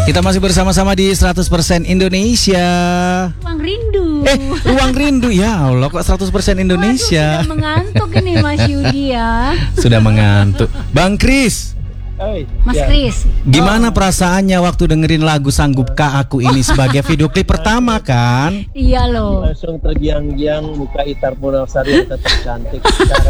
Kita masih bersama-sama di 100% Indonesia. Ruang rindu. Ruang rindu. Ya Allah, kok 100% Indonesia. Waduh, sudah mengantuk ini Mas Yudi ya. Sudah mengantuk. Bang Kris, Mas Kris, gimana perasaannya waktu dengerin lagu Sanggupkah Aku ini sebagai video klip pertama kan? iya loh. Langsung tergiang-giang muka Itar Punawsari yang tetap cantik.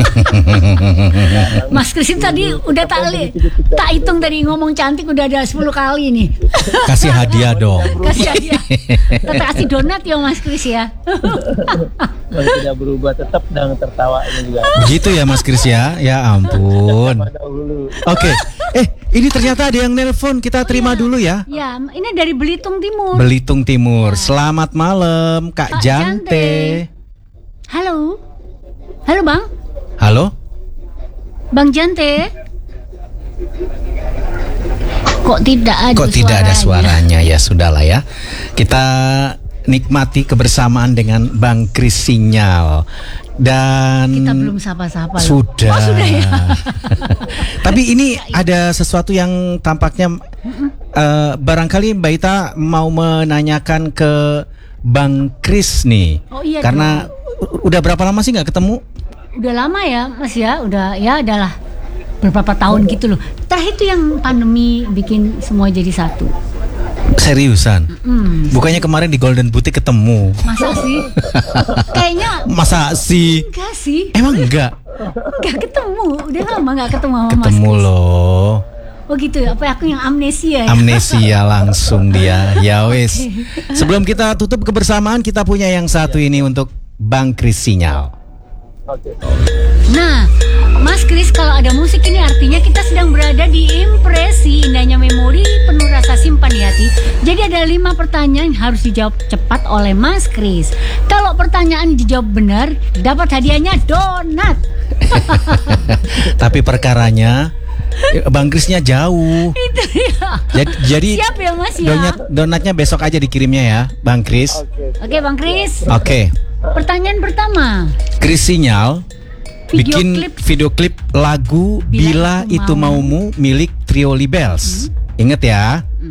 Mas Kris tadi udah tak hitung tadi ngomong cantik udah ada 10 kali nih. Kasih hadiah dong. Kasih hadiah. Tetap kasih donat ya Mas Kris ya. Kalau tidak berubah tetap dengan tertawa ini juga. Begitu ya Mas Kris ya? Ya ampun. Pada dulu. Oke. Ini ternyata ada yang nelpon. Kita terima dulu ya. Ya, ini dari Belitung Timur. Belitung Timur. Selamat malam Kak Jante. Halo. Halo Bang. Halo. Bang Jante. Kok tidak ada suaranya? Ya sudahlah ya. Kita nikmati kebersamaan dengan Bang Kris Sinyal. Dan kita belum sapa-sapa loh. Sudah. Oh, sudah ya. Tapi ini ada sesuatu yang tampaknya barangkali Mbak Ita mau menanyakan ke Bang Kris nih. Oh iya. Karena udah berapa lama sih nggak ketemu? Udah lama ya Mas ya. Udah ya adalah beberapa tahun gitu loh. Terakhir itu yang pandemi bikin semua jadi satu. Seriusan? Bukannya kemarin di Golden Boutique ketemu? Masa sih? Kayaknya Masa sih? enggak sih. Emang enggak? Enggak ketemu. Udah lama enggak ketemu sama Mas Ketemu Kris. loh. Oh gitu ya. Apa aku yang amnesia ya? Amnesia langsung dia. Ya wis. Sebelum kita tutup kebersamaan, kita punya yang satu ini untuk Bang Kris Sinyal. Oke. Nah, Mas Kris, kalau ada musik ini artinya kita sedang berada di impresi indahnya memori penuh rasa simpan di hati. Jadi ada 5 pertanyaan yang harus dijawab cepat oleh Mas Kris. Kalau pertanyaan dijawab benar, dapat hadiahnya donat. Tapi perkaranya Bang Krisnya jauh. Itu ya. Jadi Siap ya Mas ya. donatnya besok aja dikirimnya ya, Bang Kris. Oke Bang Kris. Oke. Pertanyaan pertama. Kris Sinyal bikin video klip lagu Bila Itu Maumu milik Trio Libels. Ingat ya.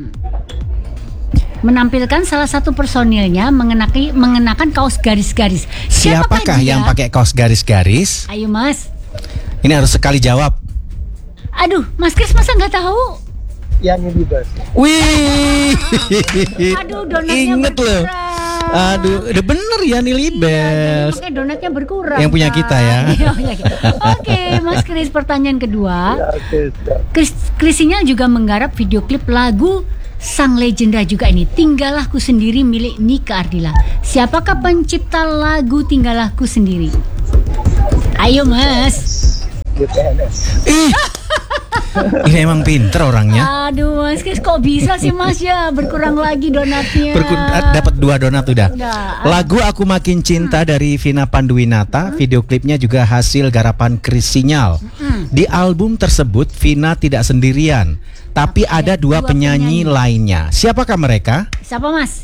Menampilkan salah satu personilnya mengenakan kaos garis-garis. Siapakah yang pakai kaos garis-garis? Ayo Mas. Ini harus sekali jawab. Aduh, Mas Kris masa nggak tahu? Yang ini bos. Wih. Aduh, donatnya Ingat loh. berkurang. Aduh, udah bener ya nih Libels. Oke, donatnya berkurang. Yang punya kita ya. Iya, punya kita. Oke, Mas Kris, pertanyaan kedua. Oke. Kris Sinyal juga menggarap video klip lagu sang legenda juga ini, Tinggalahku Sendiri milik Nika Ardila. Siapakah pencipta lagu Tinggalahku Sendiri? Ayo Mas. GPNS. Ini emang pinter orangnya. Aduh Mas Kris, kok bisa sih Mas ya? Berkurang lagi donatnya. Dapat 2 donat udah. Udah. Lagu Aku Makin Cinta dari Vina Panduwinata, video klipnya juga hasil garapan Kris Sinyal. Di album tersebut Vina tidak sendirian, tapi ada 2 penyanyi lainnya. Siapakah mereka? Siapa Mas?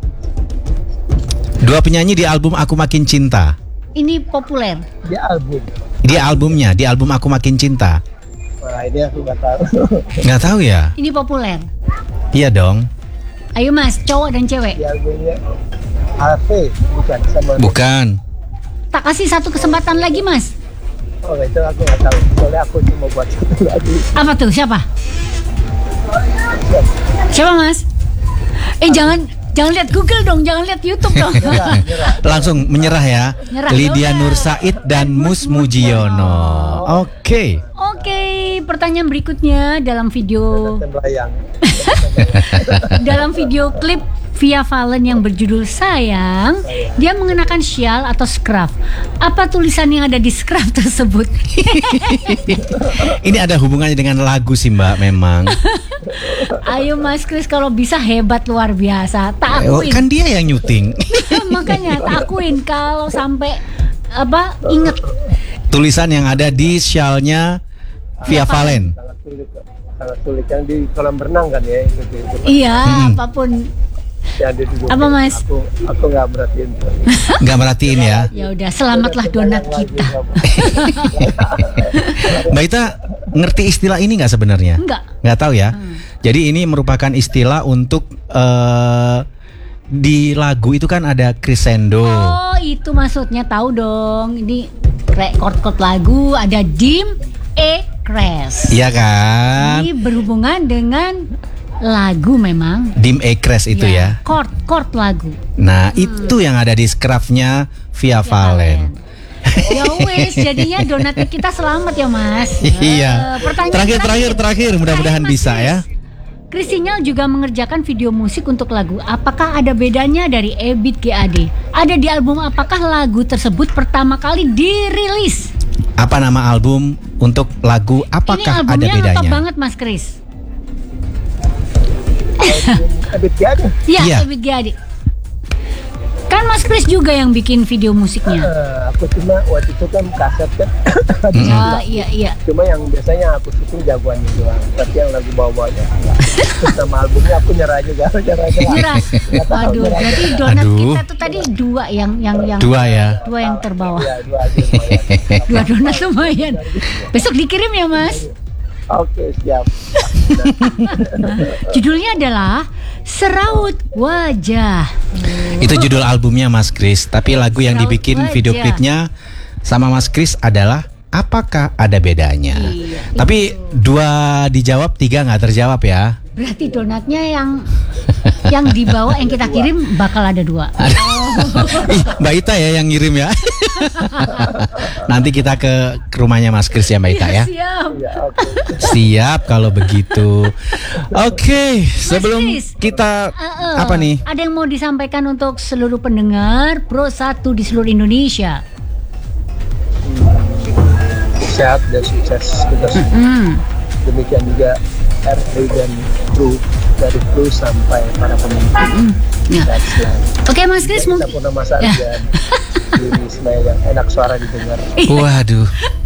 2 penyanyi di album Aku Makin Cinta. Ini populer. Di album. Di albumnya, di album Aku Makin Cinta. Nah ini aku nggak tahu. Nggak tahu ya? Ini populer. Iya dong. Ayo Mas, cowok dan cewek. Di albumnya Harvey bukan sama. Bukan. Tak kasih satu kesempatan lagi Mas. Oh itu aku nggak tahu. Soalnya aku cuma buat satu lagu. Apa tuh? Siapa? Siapa Mas? Jangan lihat Google dong, jangan lihat YouTube dong. Langsung menyerah ya. Nyerah. Lydia Yaudah. Nur Said dan Mus Mujiono. Oke. Oke, pertanyaan berikutnya dalam video Dan melayang. dalam video klip Via Valen yang berjudul Sayang, dia mengenakan syal atau scarf. Apa tulisan yang ada di scarf tersebut? Ini ada hubungannya dengan lagu sih Mbak memang. Ayo Mas Kris, kalau bisa hebat luar biasa. Tak Oh, akuin. kan dia yang nyuting. Makanya tak akuin kalau sampai inget. Tulisan yang ada di syalnya Via Valen. Sangat sulit yang di kolam renang kan ya itu. Iya, apapun. Yang ada di Apa, Mas? Aku nggak merhatiin. Nggak merhatiin ya. Ya udah, selamatlah donat kita. Mbak Ita ngerti istilah ini nggak sebenarnya? Enggak. Nggak tahu ya. Jadi ini merupakan istilah untuk di lagu itu kan ada crescendo. Oh, itu maksudnya, tahu dong. Ini chord lagu ada dim, E, cres. Iya kan? Ini berhubungan dengan lagu memang. Dim E cres itu ya. Chord lagu. Nah, itu yang ada di scruffnya Via Valen. Ya wes, jadinya donatnya kita selamat ya Mas. Iya. Pertanyaan Terakhir, mudah-mudahan Mas bisa Kris. ya. Kris Sinyal juga mengerjakan video musik untuk lagu. Apakah ada bedanya dari Ebit GAD? Ada di album apakah lagu tersebut pertama kali dirilis? Apa nama album untuk lagu? Apakah Ini ada albumnya lengkap bedanya? banget Mas Kris. Ebit GAD. Iya, Iya. Ebit GAD. Kan Mas Kris juga yang bikin video musiknya. Aku cuma waktu itu kan kaset kan. Oh, iya. Cuma yang biasanya aku syuting jagoannya doang. Tapi yang lagu bawah-bawahnya terus nama albumnya aku nyerah juga. Nyerah. Aduh, berarti donat kita tuh tadi dua yang Dua ya. Dua yang terbawah. Ya, dua aja lumayan. Dua donat lumayan. Besok dikirim ya Mas. Oke, siap. Judulnya adalah Seraut Wajah. Itu judul albumnya Mas Kris. Tapi lagu yang Seraut dibikin Wajah. video klipnya sama Mas Kris adalah Apakah Ada Bedanya. Iya, Tapi 2 dijawab, 3 nggak terjawab ya. Berarti donatnya yang dibawa yang kita kirim bakal ada 2. Ih, Mbak Ita ya yang ngirim ya. Nanti kita ke rumahnya Mas Kris ya Mbak Ita ya. Siap. Ya, oke. Siap kalau begitu. Oke, sebelum Kris, kita apa nih? Ada yang mau disampaikan untuk seluruh pendengar Pro 1 di seluruh Indonesia? Sehat dan sukses kita semua. Demikian juga RT dan kru, dari kru sampai para pemimpin. Ya. Dan selain Oke Mas Kris, kita mungkin Purnama Sari Ya. dan Yuni Ismail yang enak suara didengar. Waduh.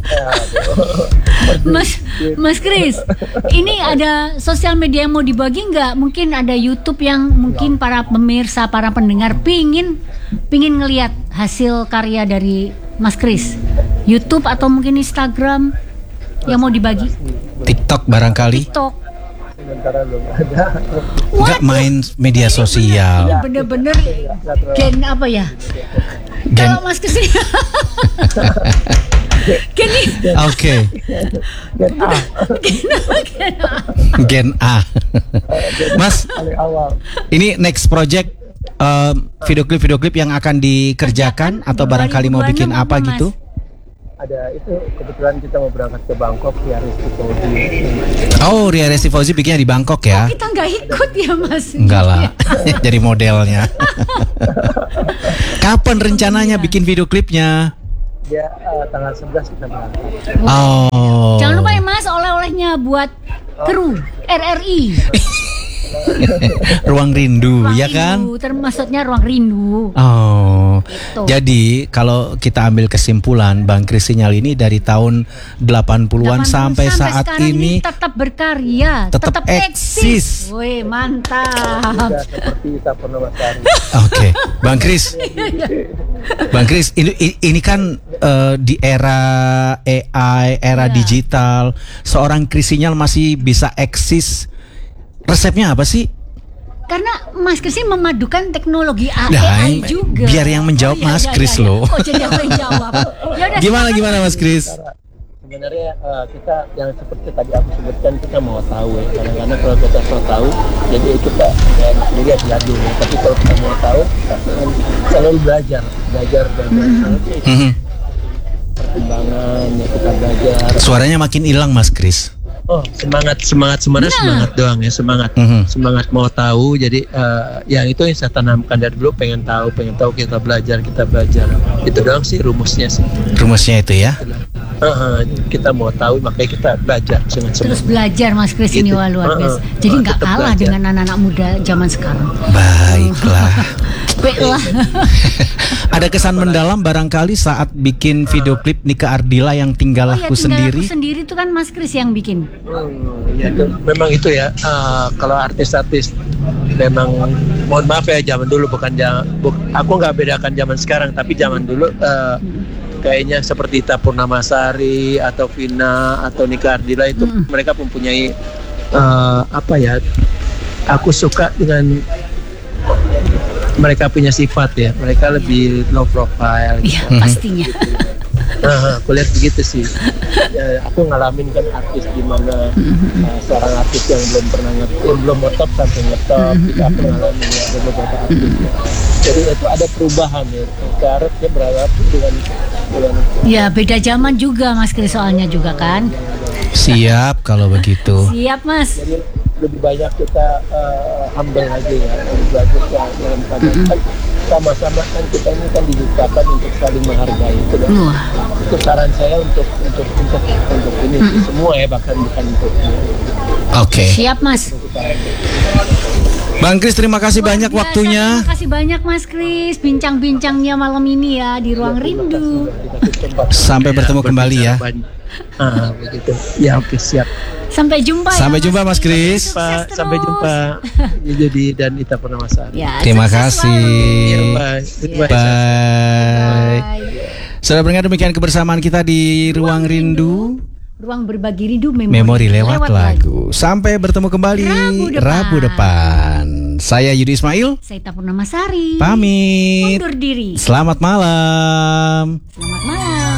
Mas Kris, ini ada sosial media yang mau dibagi nggak? Mungkin ada YouTube yang mungkin para pemirsa, para pendengar pingin ngelihat hasil karya dari Mas Kris. YouTube atau mungkin Instagram yang mau dibagi? TikTok barangkali. TikTok. Sementara belum ada. Nggak main media sosial. Ini bener-bener gen apa ya? Gen- Kalau Mas Kris gen Oke. Gen A. Mas, Paling awal ini next project video klip yang akan dikerjakan atau barangkali mau bikin 2026 apa Mas? gitu? ada itu kebetulan kita mau berangkat ke Bangkok ya Rizky. Oh, Ria Resti Fauzi bikinnya di Bangkok ya? Kita nggak ikut ya Mas? Enggak lah, jadi modelnya. Kapan rencananya bikin video klipnya? Dia tanggal 11 kita berangkat. Oh. Jangan lupa ya Mas, oleh-olehnya buat kru RRI. Ruang Rindu, Ruang ya kan? Rindu, termasuknya Ruang Rindu. Oh. Gitu. Jadi kalau kita ambil kesimpulan, Bang Kris Sinyal ini dari tahun 80-an sampai saat sekarang ini tetap berkarya, tetap eksis. Wih, mantap. Tidak seperti kita Purnama Sari. Oke, Bang Kris. Bang Kris, ini kan di era AI, era digital, seorang Kris Sinyal masih bisa eksis. Resepnya apa sih? Karena Mas Kris ini memadukan teknologi AI Nah, juga. biar yang menjawab Mas Kris loh. Oh, jadi aku yang jawab. Yaudah, Gimana Mas Kris? Sebenarnya kita yang seperti tadi aku sebutkan kita mau tahu ya. Kadang-kadang kalau kita mau tahu, jadi kita sendiri ya belajar dulu. Tapi kalau kita mau tahu, kita selalu belajar dan perkembangan ya kita belajar. Suaranya makin hilang Mas Kris. Oh, semangat doang ya, semangat mau tahu. Jadi yang itu yang saya tanamkan dari dulu, pengen tahu kita belajar. Itu doang sih rumusnya sih. Rumusnya itu ya. Kita mau tahu makanya kita belajar dengan terus belajar Mas Kris ini Gitu. wah, luar biasa. Jadi nggak tetap kalah belajar. dengan anak-anak muda zaman sekarang. Baiklah. Baiklah. Ada kesan mendalam barangkali saat bikin video klip Nika Ardila yang Tinggal Oh ya, Aku Sendiri. Aku Sendiri itu kan Mas Kris yang bikin. Ya, memang itu ya. Kalau artis-artis memang mohon maaf ya zaman dulu aku nggak bedakan zaman sekarang, tapi zaman dulu kayaknya seperti Ita Purnamasari atau Vina atau Nika Ardila itu mereka mempunyai apa ya? Aku suka dengan mereka punya sifat ya. Mereka lebih low profile. Iya, Gitu. pastinya. Aku lihat begitu sih. Ya, aku ngalamin kan artis di mana seorang artis yang belum pernah belum ngetop sampai ngetop. Aku ngalamin ya, ada beberapa artis. Jadi itu ada perubahan ya. Sekarang dia berhadapan dengan Ya, beda zaman juga Mas Kris soalnya juga kan. Siap kalau begitu. Siap Mas. jadi lebih banyak kita humble aja ya, lebih belajar dalam keadaan kan sama-sama kan kita ini kan diciptakan untuk saling menghargai itu kan. Wah. Itu saran saya untuk ini semua ya, bahkan bukan untuk Oke. Siap Mas. Bang Kris, terima kasih Luar banyak biasa, waktunya. Terima kasih banyak Mas Kris bincang-bincangnya malam ini ya di Ruang Rindu. Sampai bertemu kembali ya. Begitu. Ya, oke, siap. Sampai jumpa ya. Sampai jumpa Mas Kris. Sukses terus. Sampai jumpa. Jadi dan Ita Purnamasari. Ya, Terima sukses kasih. Ya, selalu. bye. Iya. Bye. Bye. Sudah mendengar demikian kebersamaan kita di Ruang Rindu. Ruang berbagi rindu Memori lewat lagu. Sampai bertemu kembali Rabu depan. Saya Yudi Ismail. Saya Ita Purnamasari. Pamit. Undur diri. Selamat malam. Selamat malam.